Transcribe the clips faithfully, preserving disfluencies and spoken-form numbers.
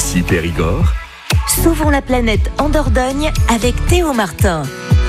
Ici Périgord. Sauvons la planète en Dordogne avec Théo Martin.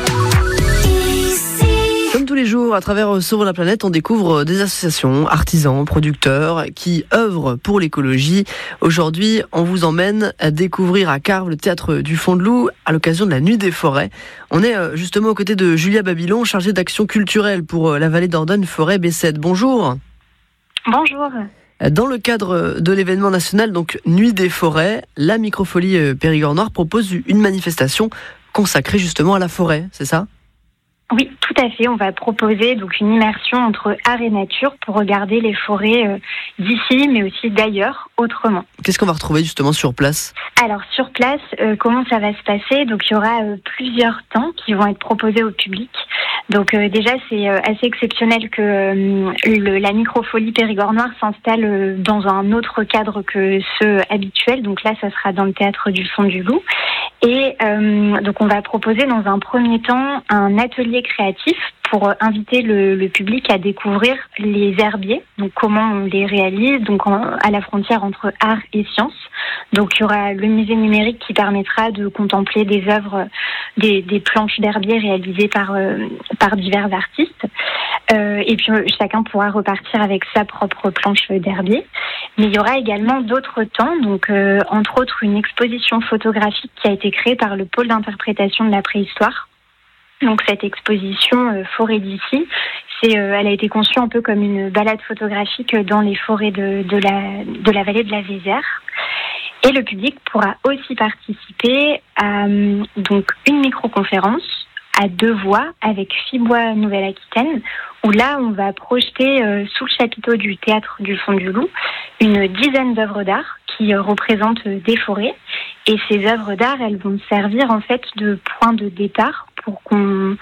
Comme tous les jours, à travers Sauvons la planète, on découvre des associations, artisans, producteurs qui œuvrent pour l'écologie. Aujourd'hui, on vous emmène à découvrir à Carves le théâtre du Fond de Loup à l'occasion de la Nuit des Forêts. On est justement aux côtés de Julia Babylon, chargée d'action culturelle pour la vallée d'Ordogne Forêt Bessède. Bonjour. Bonjour. Dans le cadre de l'événement national, donc Nuit des Forêts, la Microfolie Périgord Noir propose une manifestation consacrée justement à la forêt, c'est ça ? Oui, tout à fait. On va proposer donc une immersion entre art et nature pour regarder les forêts euh, d'ici, mais aussi d'ailleurs, autrement. Qu'est-ce qu'on va retrouver justement sur place ? Alors sur place, euh, comment ça va se passer ? Donc il y aura euh, plusieurs temps qui vont être proposés au public. Donc euh, déjà c'est euh, assez exceptionnel que euh, le, la Microfolie Périgord Noir s'installe euh, dans un autre cadre que ceux habituels. Donc là, ça sera dans le théâtre du Fond du Loup. Et euh, donc on va proposer dans un premier temps un atelier créatif pour inviter le, le public à découvrir les herbiers, donc comment on les réalise, donc en, à la frontière entre art et science. Donc il y aura le musée numérique qui permettra de contempler des œuvres, des, des planches d'herbiers réalisées par euh, par divers artistes. Euh, et puis chacun pourra repartir avec sa propre planche d'herbier. Mais il y aura également d'autres temps, donc euh, entre autres une exposition photographique qui a été créée par le pôle d'interprétation de la préhistoire. Donc cette exposition euh, Forêt d'ici, c'est, euh, elle a été conçue un peu comme une balade photographique dans les forêts de, de, la, de la vallée de la Vézère. Et le public pourra aussi participer à euh, donc une micro-conférence à deux voix avec Fibois Nouvelle-Aquitaine, où là on va projeter euh, sous le chapiteau du théâtre du Fond du Loup une dizaine d'œuvres d'art qui euh, représentent euh, des forêts. Et ces œuvres d'art, elles vont servir en fait de point de départ pour qu'on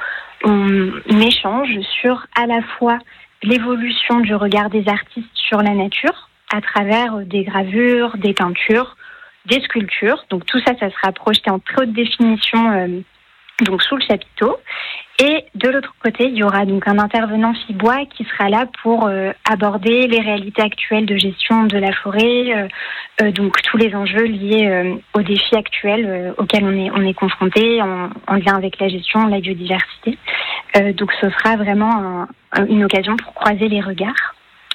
on échange sur à la fois l'évolution du regard des artistes sur la nature à travers des gravures, des peintures, des sculptures. Donc tout ça, ça sera projeté en très haute définition euh, donc sous le chapiteau. Et de l'autre côté, il y aura donc un intervenant Fibois qui sera là pour euh, aborder les réalités actuelles de gestion de la forêt, euh, euh, donc tous les enjeux liés euh, aux défis actuels euh, auxquels on est on est confronté en, en lien avec la gestion de la biodiversité. Euh, donc ce sera vraiment un, une occasion pour croiser les regards.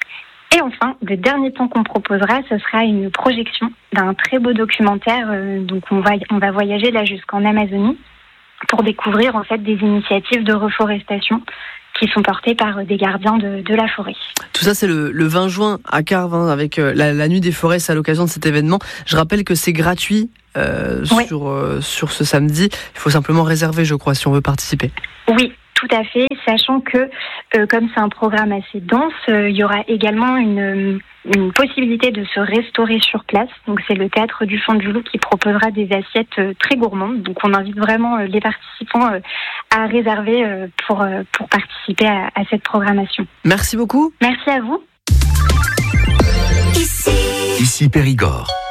Et enfin, le dernier temps qu'on proposera, ce sera une projection d'un très beau documentaire. Euh, donc on va on va voyager là jusqu'en Amazonie pour découvrir en fait des initiatives de reforestation qui sont portées par des gardiens de, de la forêt. Tout ça, c'est le, le vingt juin à Carves, hein, avec euh, la, la Nuit des Forêts, c'est à l'occasion de cet événement. Je rappelle que c'est gratuit euh, oui. sur, euh, sur ce samedi. Il faut simplement réserver, je crois, si on veut participer. Oui, tout à fait, sachant que euh, comme c'est un programme assez dense, euh, il y aura également une, une possibilité de se restaurer sur place. Donc c'est le théâtre du Fond du Loup qui proposera des assiettes euh, très gourmandes. Donc on invite vraiment euh, les participants euh, à réserver euh, pour, euh, pour participer à, à cette programmation. Merci beaucoup. Merci à vous. Ici, Ici Périgord.